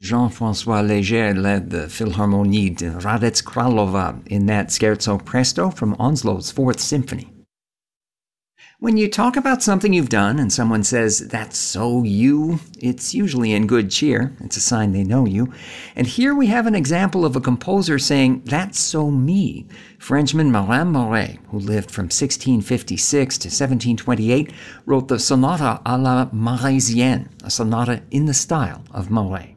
Jean-François Léger led the Philharmonie de Hradec Králové in that scherzo presto from Onslow's Fourth Symphony. When you talk about something you've done and someone says, "That's so you," it's usually in good cheer. It's a sign they know you. And here we have an example of a composer saying, "That's so me." Frenchman Marin Moret, who lived from 1656 to 1728, wrote the Sonata à la Marésienne, a sonata in the style of Moret.